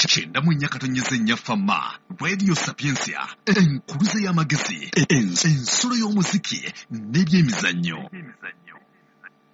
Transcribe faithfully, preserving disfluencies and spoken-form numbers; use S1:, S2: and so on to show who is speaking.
S1: kyenda mu nnya katonnyeze nnya fama radio sapiensia enkuluze y'amagezi ensolo y'omuziki n'ebyemizannyo.